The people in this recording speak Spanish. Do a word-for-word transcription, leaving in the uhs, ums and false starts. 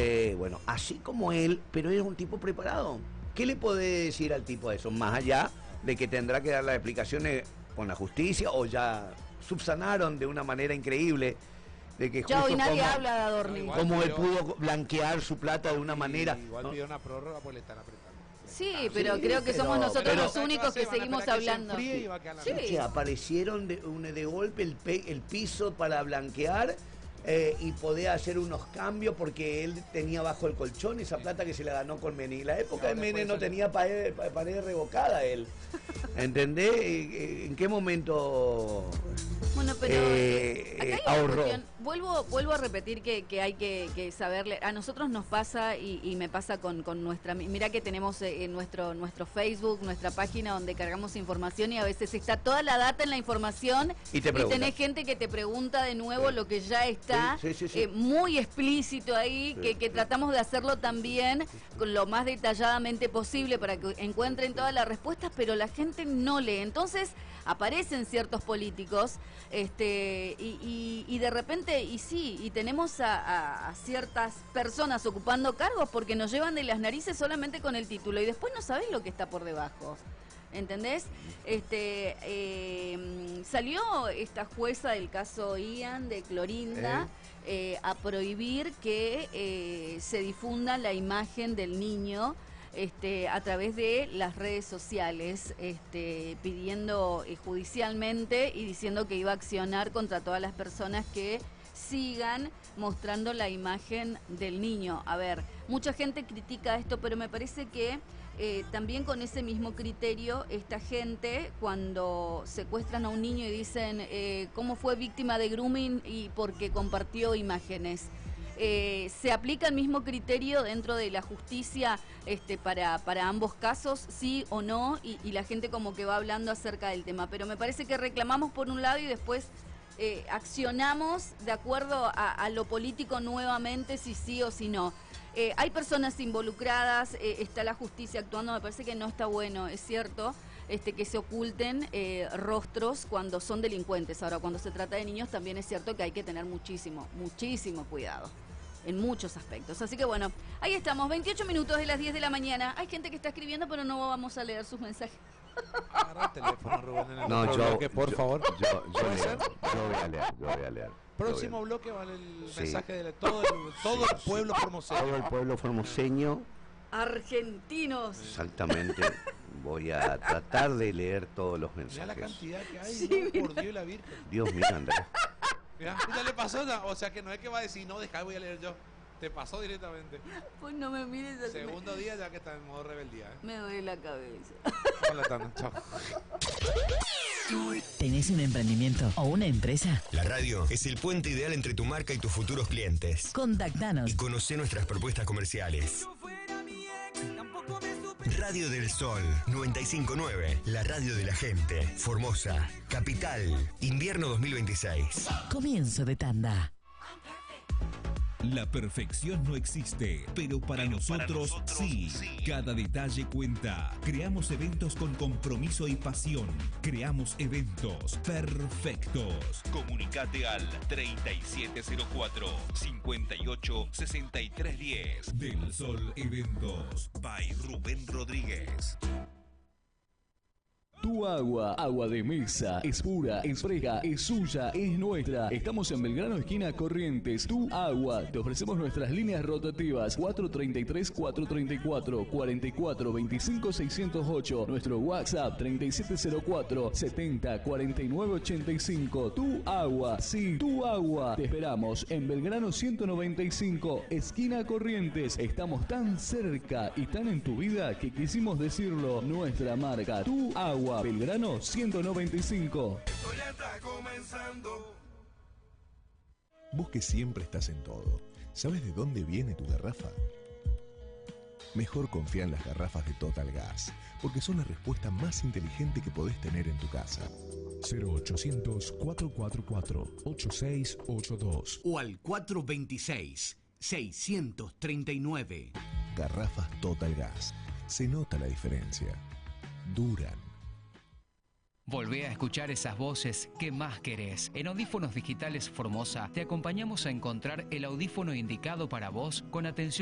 Eh, bueno, así como él, pero era un tipo preparado. ¿Qué le puede decir al tipo de eso? Más allá de que tendrá que dar las explicaciones con la justicia, o ya subsanaron de una manera increíble de que ya hoy nadie como, habla de Adorni. No, cómo él pudo blanquear su plata de una y, manera. Igual ¿no? pidió una prórroga porque le están apretando. Sí, ah, pero sí, creo que pero, somos nosotros pero, los únicos que seguimos hablando. Que sí. Que aparecieron de, un, de golpe el, pe, el piso para blanquear eh, y poder hacer unos cambios porque él tenía bajo el colchón esa plata que se la ganó con Menem. En la época de Menem no tenía pared, pared revocada él. ¿Entendés? ¿En qué momento? Bueno, pero eh, acá hay ahorró. una cuestión. Vuelvo, vuelvo a repetir que, que hay que, que saberle. A nosotros nos pasa y, y me pasa con, con nuestra. Mirá que tenemos en nuestro, nuestro Facebook, nuestra página donde cargamos información y a veces está toda la data en la información y, te y tenés gente que te pregunta de nuevo sí. lo que ya está sí, sí, sí, sí. Eh, muy explícito ahí, sí, que, que sí. tratamos de hacerlo también con lo más detalladamente posible para que encuentren todas las respuestas, pero la gente no lee. Entonces aparecen ciertos políticos este y, y, y de repente, y sí, y tenemos a, a, a ciertas personas ocupando cargos porque nos llevan de las narices solamente con el título y después no sabés lo que está por debajo. ¿Entendés? Este eh, salió esta jueza del caso Ian de Clorinda eh. Eh, a prohibir que eh, se difunda la imagen del niño Este, a través de las redes sociales, este, pidiendo eh, judicialmente y diciendo que iba a accionar contra todas las personas que sigan mostrando la imagen del niño. A ver, mucha gente critica esto, pero me parece que eh, también con ese mismo criterio, esta gente, cuando secuestran a un niño y dicen eh, cómo fue víctima de grooming y porque compartió imágenes. Eh, ¿Se aplica el mismo criterio dentro de la justicia este, para, para ambos casos, sí o no? Y, y la gente como que va hablando acerca del tema. Pero me parece que reclamamos por un lado y después eh, accionamos de acuerdo a, a lo político nuevamente, si sí o si no. Eh, hay personas involucradas, eh, está la justicia actuando, me parece que no está bueno, es cierto. Este, que se oculten eh, rostros cuando son delincuentes. Ahora, cuando se trata de niños, también es cierto que hay que tener muchísimo, muchísimo cuidado en muchos aspectos. Así que bueno, ahí estamos, veintiocho minutos de las diez de la mañana. Hay gente que está escribiendo, pero no vamos a leer sus mensajes. Agarra el teléfono, Rubén, en el no, yo, bloque, por yo, favor. Yo, yo, leo, yo voy a leer, yo voy a leer. Próximo voy a... bloque vale el sí. mensaje de todo el, todo sí, el pueblo sí. formoseño. Todo el pueblo formoseño. Argentinos. Exactamente. Voy a tratar de leer todos los mensajes. Mirá la cantidad que hay, sí, ¿no? Por Dios y la Virgen. Dios mío, Andrés. Mirá, ya le pasó, o sea que no es que va a decir, no, deja, voy a leer yo. Te pasó directamente. Pues no me mires así. Segundo me... día ya que está en modo rebeldía, ¿eh? Me duele la cabeza. Hola, Tana, chao. ¿Tenés un emprendimiento o una empresa? La radio es el puente ideal entre tu marca y tus futuros clientes. Contactanos y conocé nuestras propuestas comerciales. Radio del Sol noventa y cinco punto nueve, la radio de la gente. Formosa, Capital, invierno dos mil veintiséis. Comienzo de tanda. La perfección no existe, pero para, pero nosotros, para nosotros sí. sí. Cada detalle cuenta. Creamos eventos con compromiso y pasión. Creamos eventos perfectos. Comunicate al treinta y siete cero cuatro, cincuenta y ocho, sesenta y tres diez. Del Sol Eventos by Rubén Rodríguez. Tu agua, agua de mesa, es pura, es fresca, es suya, es nuestra. Estamos en Belgrano, esquina Corrientes. Tu agua. Te ofrecemos nuestras líneas rotativas cuatro treinta y tres, cuatro treinta y cuatro, cuarenta y cuatro, veinticinco, seiscientos ocho. Nuestro WhatsApp treinta y siete cero cuatro, setenta, cuarenta y nueve, ochenta y cinco. Tu agua, sí, tu agua. Te esperamos en Belgrano ciento noventa y cinco, esquina Corrientes. Estamos tan cerca y tan en tu vida que quisimos decirlo. Nuestra marca, Tu agua. Belgrano ciento noventa y cinco. Esto ya está comenzando. Vos que siempre estás en todo, ¿sabes de dónde viene tu garrafa? Mejor confía en las garrafas de Total Gas, porque son la respuesta más inteligente que podés tener en tu casa. cero ochocientos, cuatro cuatro cuatro, ocho seis ocho dos o al cuatro veintiséis, seiscientos treinta y nueve. Garrafas Total Gas. Se nota la diferencia. Duran. Volvé a escuchar esas voces que más querés. En Audífonos Digitales Formosa te acompañamos a encontrar el audífono indicado para vos con atención